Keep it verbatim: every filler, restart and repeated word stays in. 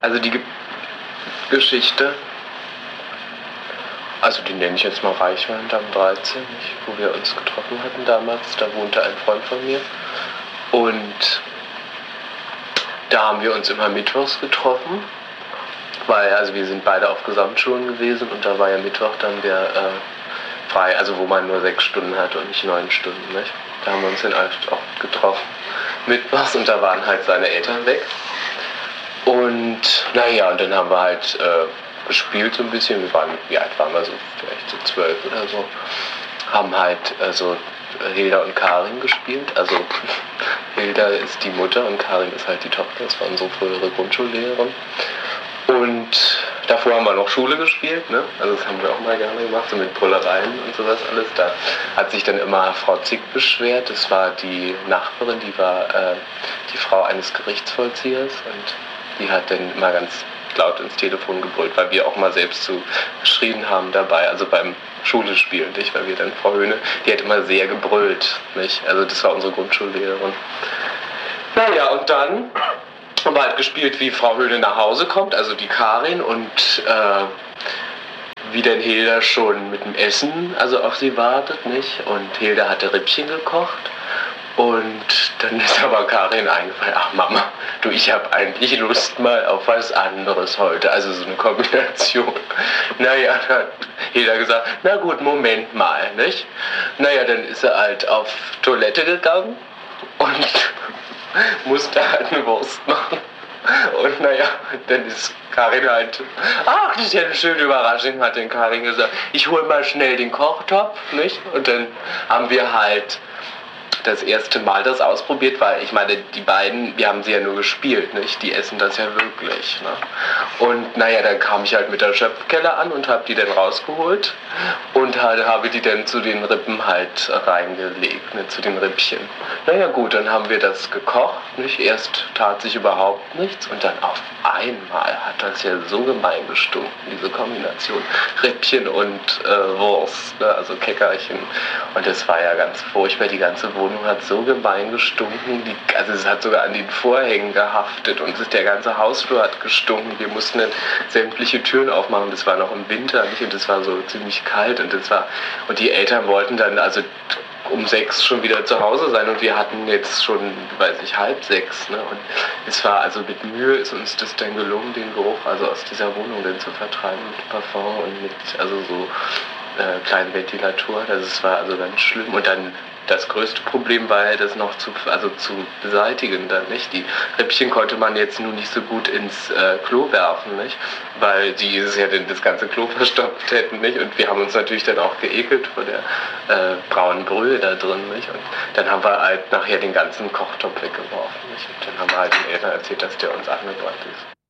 Also die Ge Geschichte, also die nenne ich jetzt mal Reichweindamm dreizehn, nicht, wo wir uns getroffen hatten damals. Da wohnte ein Freund von mir und da haben wir uns immer mittwochs getroffen, weil also wir sind beide auf Gesamtschulen gewesen und da war ja Mittwoch dann der äh, frei, also wo man nur sechs Stunden hat und nicht neun Stunden, nicht? Da haben wir uns dann halt auch getroffen mittwochs und da waren halt seine Eltern weg. Und naja, und dann haben wir halt äh, gespielt so ein bisschen. Wir waren, wie alt waren wir so? Vielleicht so zwölf oder so. Haben halt also Hilda und Karin gespielt. Also Hilda ist die Mutter und Karin ist halt die Tochter. Das war unsere frühere Grundschullehrerin. Und davor haben wir noch Schule gespielt, ne? Also das haben wir auch mal gerne gemacht, so mit Brüllereien und sowas alles. Da hat sich dann immer Frau Zick beschwert. Das war die Nachbarin, die war äh, die Frau eines Gerichtsvollziehers und die hat dann immer ganz laut ins Telefon gebrüllt, weil wir auch mal selbst so geschrien haben dabei, also beim Schule spielen, nicht? Weil wir dann Frau Höhne, die hat immer sehr gebrüllt, nicht? Also das war unsere Grundschullehrerin. Naja, und dann haben wir halt gespielt, wie Frau Höhne nach Hause kommt, also die Karin, und äh, wie denn Hilda schon mit dem Essen also auf sie wartet, nicht? Und Hilda hatte Rippchen gekocht. Und dann ist aber Karin eingefallen, ach Mama, du, ich habe eigentlich Lust mal auf was anderes heute, also so eine Kombination. Naja, dann hat Hilda gesagt, na gut, Moment mal, nicht? Naja, dann ist er halt auf Toilette gegangen und musste halt eine Wurst machen. Und naja, dann ist Karin halt, ach, das ist ja eine schöne Überraschung, hat den Karin gesagt, ich hol mal schnell den Kochtopf, nicht? Und dann haben wir halt das erste Mal das ausprobiert, weil ich meine, die beiden, wir haben sie ja nur gespielt, nicht? Die essen das ja wirklich, ne? Und naja, dann kam ich halt mit der Schöpfkelle an und habe die dann rausgeholt und halt, habe die dann zu den Rippen halt reingelegt, ne? Zu den Rippchen. Naja gut, dann haben wir das gekocht, nicht? Erst tat sich überhaupt nichts und dann auf einmal hat das ja so gemein gestunken, diese Kombination Rippchen und äh, Wurst, ne? Also Käckerchen. Und das war ja ganz furchtbar, die ganze Wohnung hat so gemein gestunken, die, also es hat sogar an den Vorhängen gehaftet und der ganze Hausflur hat gestunken. Wir mussten dann sämtliche Türen aufmachen, das war noch im Winter, nicht? Und es war so ziemlich kalt und das war, und die Eltern wollten dann also um sechs schon wieder zu Hause sein und wir hatten jetzt schon, weiß ich, halb sechs, ne? Und es war also mit Mühe ist uns das dann gelungen, den Geruch also aus dieser Wohnung dann zu vertreiben mit Parfum und mit also so äh, kleinen Ventilatoren. Also es war also ganz schlimm und dann das größte Problem war ja, das noch zu, also zu beseitigen dann, nicht? Die Rippchen konnte man jetzt nur nicht so gut ins äh, Klo werfen, nicht? Weil die es ja dann das ganze Klo verstopft hätten, nicht? Und wir haben uns natürlich dann auch geekelt vor der äh, braunen Brühe da drin, nicht? Und dann haben wir halt nachher den ganzen Kochtopf weggeworfen, nicht? Und dann haben wir halt den Eltern erzählt, dass der uns angebracht ist.